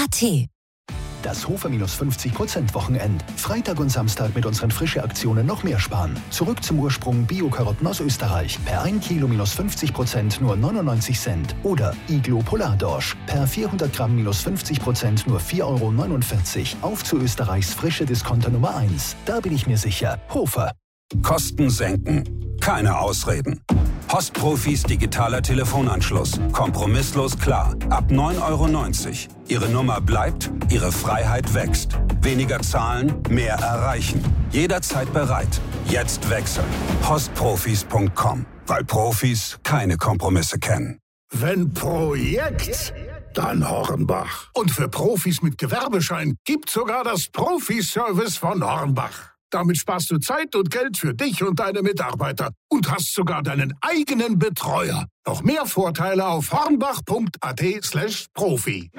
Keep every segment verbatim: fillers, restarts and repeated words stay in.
T. Das Hofer minus fünfzig Prozent Wochenend. Freitag und Samstag mit unseren Frische-Aktionen noch mehr sparen. Zurück zum Ursprung Bio-Karotten aus Österreich. Per ein Kilo minus fünfzig Prozent nur neunundneunzig Cent. Oder Iglo Polardorsch. Per vierhundert Gramm minus fünfzig Prozent nur vier Euro neunundvierzig. Auf zu Österreichs frische Discounter Nummer eins. Da bin ich mir sicher. Hofer. Kosten senken. Keine Ausreden. Postprofis digitaler Telefonanschluss. Kompromisslos klar. Ab neun Euro neunzig. Ihre Nummer bleibt, Ihre Freiheit wächst. Weniger zahlen, mehr erreichen. Jederzeit bereit. Jetzt wechseln. postprofis punkt com. Weil Profis keine Kompromisse kennen. Wenn Projekt, dann Hornbach. Und für Profis mit Gewerbeschein gibt's sogar das Profiservice von Hornbach. Damit sparst du Zeit und Geld für dich und deine Mitarbeiter und hast sogar deinen eigenen Betreuer. Noch mehr Vorteile auf hornbach.at slash Profi.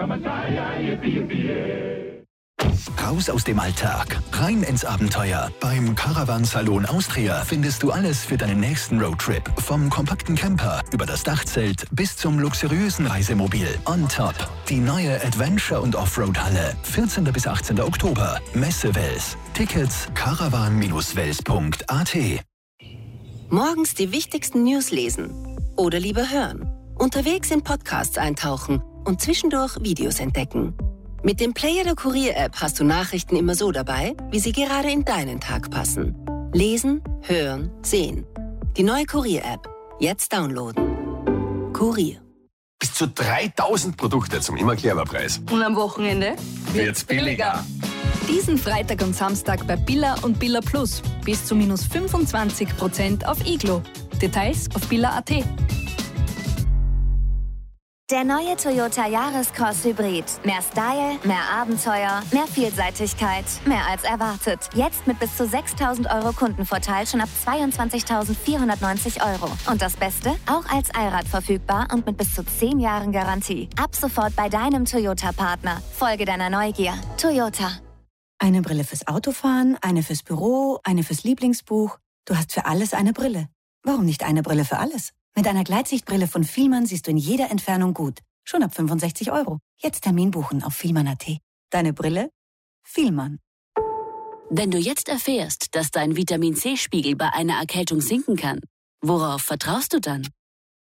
Raus aus dem Alltag, rein ins Abenteuer. Beim Caravan-Salon Austria findest du alles für deinen nächsten Roadtrip. Vom kompakten Camper über das Dachzelt bis zum luxuriösen Reisemobil. On top die neue Adventure- und Offroad-Halle. vierzehnten bis achtzehnten Oktober. Messe Wels. Tickets caravan dash wels punkt a t. Morgens die wichtigsten News lesen. Oder lieber hören. Unterwegs in Podcasts eintauchen und zwischendurch Videos entdecken. Mit dem Player der Kurier-App hast du Nachrichten immer so dabei, wie sie gerade in deinen Tag passen. Lesen, hören, sehen. Die neue Kurier-App. Jetzt downloaden. Kurier. Bis zu dreitausend Produkte zum immer clever Preis. Und am Wochenende wird's billiger. Diesen Freitag und Samstag bei Billa und Billa Plus. Bis zu minus fünfundzwanzig Prozent auf Iglo. Details auf billa punkt a t. Der neue Toyota Yaris-Cross Hybrid. Mehr Style, mehr Abenteuer, mehr Vielseitigkeit, mehr als erwartet. Jetzt mit bis zu sechstausend Euro Kundenvorteil schon ab zweiundzwanzigtausendvierhundertneunzig Euro. Und das Beste? Auch als Allrad verfügbar und mit bis zu zehn Jahren Garantie. Ab sofort bei deinem Toyota-Partner. Folge deiner Neugier. Toyota. Eine Brille fürs Autofahren, eine fürs Büro, eine fürs Lieblingsbuch. Du hast für alles eine Brille. Warum nicht eine Brille für alles? Mit einer Gleitsichtbrille von Fielmann siehst du in jeder Entfernung gut. Schon ab fünfundsechzig Euro. Jetzt Termin buchen auf fielmann punkt a t. Deine Brille? Fielmann. Wenn du jetzt erfährst, dass dein Vitamin-C-Spiegel bei einer Erkältung sinken kann, worauf vertraust du dann?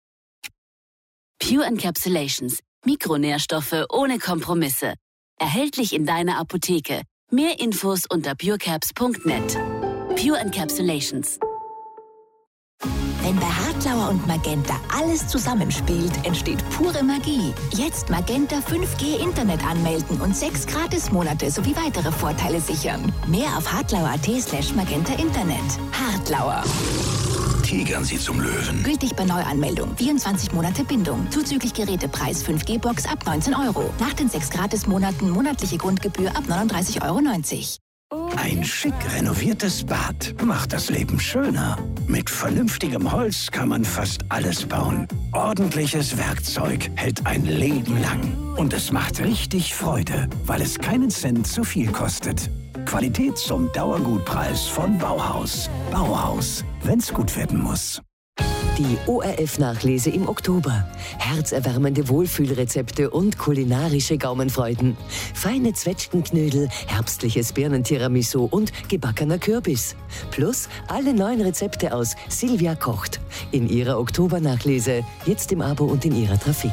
Pure Encapsulations. Mikronährstoffe ohne Kompromisse. Erhältlich in deiner Apotheke. Mehr Infos unter purecaps punkt net. Pure Encapsulations. Wenn bei Hartlauer und Magenta alles zusammenspielt, entsteht pure Magie. Jetzt Magenta fünf G Internet anmelden und sechs Gratismonate sowie weitere Vorteile sichern. Mehr auf hartlauer punkt a t slash magenta Internet. Hartlauer. Tigern Sie zum Löwen. Gültig bei Neuanmeldung. vierundzwanzig Monate Bindung. Zuzüglich Gerätepreis fünf G Box ab neunzehn Euro. Nach den sechs Gratismonaten monatliche Grundgebühr ab neununddreißig Euro neunzig. Ein schick renoviertes Bad macht das Leben schöner. Mit vernünftigem Holz kann man fast alles bauen. Ordentliches Werkzeug hält ein Leben lang. Und es macht richtig Freude, weil es keinen Cent zu viel kostet. Qualität zum Dauergutpreis von Bauhaus. Bauhaus, wenn's gut werden muss. Die O R F-Nachlese im Oktober. Herzerwärmende Wohlfühlrezepte und kulinarische Gaumenfreuden. Feine Zwetschgenknödel, herbstliches Birnentiramisu und gebackener Kürbis. Plus alle neuen Rezepte aus Silvia kocht. In ihrer Oktobernachlese, jetzt im Abo und in ihrer Trafik.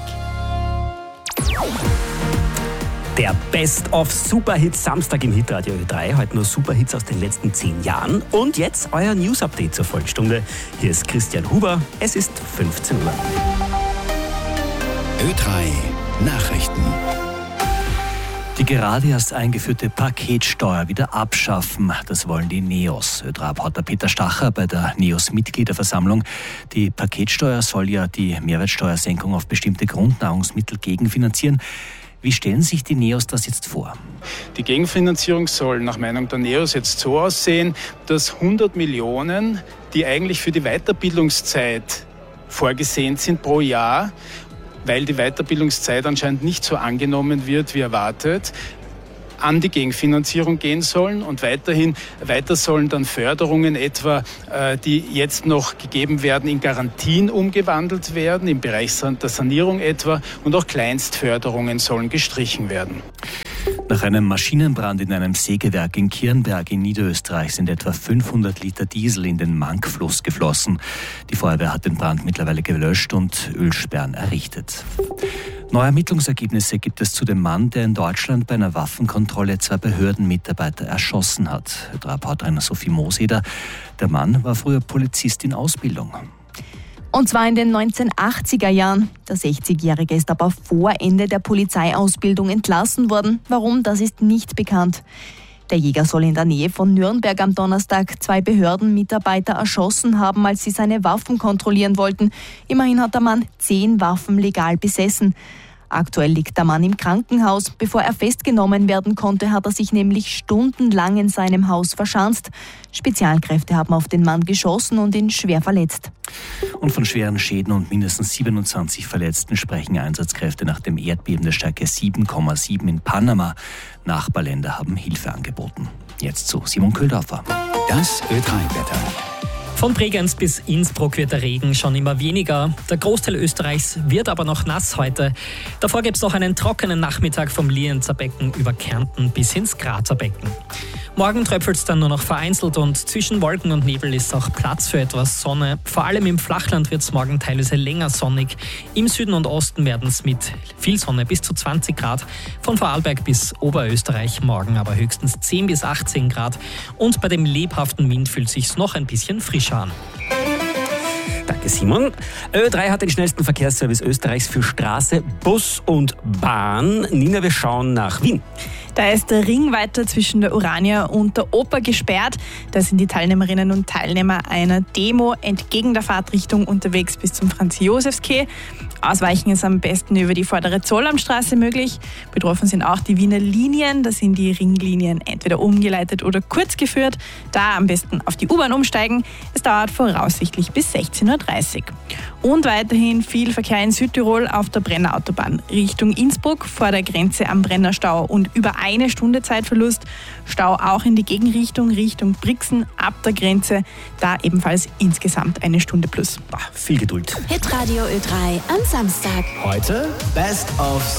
Der Best-of-Superhits Samstag im Hitradio Ö drei. Heute nur Superhits aus den letzten zehn Jahren. Und jetzt euer News-Update zur Vollstunde. Hier ist Christian Huber. Es ist fünfzehn Uhr. Ö drei Nachrichten. Die gerade erst eingeführte Paketsteuer wieder abschaffen. Das wollen die NEOS. Ö drei Reporter Peter Stacher bei der NEOS-Mitgliederversammlung. Die Paketsteuer soll ja die Mehrwertsteuersenkung auf bestimmte Grundnahrungsmittel gegenfinanzieren. Wie stellen sich die NEOS das jetzt vor? Die Gegenfinanzierung soll nach Meinung der NEOS jetzt so aussehen, dass hundert Millionen, die eigentlich für die Weiterbildungszeit vorgesehen sind pro Jahr, weil die Weiterbildungszeit anscheinend nicht so angenommen wird wie erwartet, an die Gegenfinanzierung gehen sollen und weiterhin weiter sollen dann Förderungen etwa, äh, die jetzt noch gegeben werden, in Garantien umgewandelt werden, im Bereich der Sanierung etwa, und auch Kleinstförderungen sollen gestrichen werden. Nach einem Maschinenbrand in einem Sägewerk in Kirnberg in Niederösterreich sind etwa fünfhundert Liter Diesel in den Mankfluss geflossen. Die Feuerwehr hat den Brand mittlerweile gelöscht und Ölsperren errichtet. Neue Ermittlungsergebnisse gibt es zu dem Mann, der in Deutschland bei einer Waffenkontrolle zwei Behördenmitarbeiter erschossen hat. Reporterin Sophie Mooseder. Der Mann war früher Polizist in Ausbildung. Und zwar in den neunzehnhundertachtziger Jahren. Der sechzigjährige ist aber vor Ende der Polizeiausbildung entlassen worden. Warum, das ist nicht bekannt. Der Jäger soll in der Nähe von Nürnberg am Donnerstag zwei Behördenmitarbeiter erschossen haben, als sie seine Waffen kontrollieren wollten. Immerhin hat der Mann zehn Waffen legal besessen. Aktuell liegt der Mann im Krankenhaus. Bevor er festgenommen werden konnte, hat er sich nämlich stundenlang in seinem Haus verschanzt. Spezialkräfte haben auf den Mann geschossen und ihn schwer verletzt. Und von schweren Schäden und mindestens siebenundzwanzig Verletzten sprechen Einsatzkräfte nach dem Erdbeben der Stärke sieben Komma sieben in Panama. Nachbarländer haben Hilfe angeboten. Jetzt zu Simon Köhldorfer. Das Ö drei Wetter. Von Bregenz bis Innsbruck wird der Regen schon immer weniger. Der Großteil Österreichs wird aber noch nass heute. Davor gibt es noch einen trockenen Nachmittag vom Lienzer Becken über Kärnten bis ins Grazer Becken. Morgen tröpfelt es dann nur noch vereinzelt und zwischen Wolken und Nebel ist auch Platz für etwas Sonne. Vor allem im Flachland wird es morgen teilweise länger sonnig. Im Süden und Osten werden es mit viel Sonne bis zu zwanzig Grad. Von Vorarlberg bis Oberösterreich morgen aber höchstens zehn bis achtzehn Grad. Und bei dem lebhaften Wind fühlt es sich noch ein bisschen frischer an. Danke, Simon. Ö drei hat den schnellsten Verkehrsservice Österreichs für Straße, Bus und Bahn. Nina, wir schauen nach Wien. Da ist der Ring weiter zwischen der Urania und der Oper gesperrt. Da sind die Teilnehmerinnen und Teilnehmer einer Demo entgegen der Fahrtrichtung unterwegs bis zum Franz-Josefs-Quai. Ausweichen ist am besten über die vordere Zollamtstraße möglich. Betroffen sind auch die Wiener Linien. Da sind die Ringlinien entweder umgeleitet oder kurz geführt. Da am besten auf die U-Bahn umsteigen. Es dauert voraussichtlich bis sechzehn Uhr dreißig. Und weiterhin viel Verkehr in Südtirol auf der Brenner Autobahn Richtung Innsbruck vor der Grenze am Brennerstau und über eine Stunde Zeitverlust. Stau auch in die Gegenrichtung Richtung Brixen ab der Grenze. Da ebenfalls insgesamt eine Stunde plus. Boah, viel Geduld. Hitradio Ö drei am Samstag. Heute Best of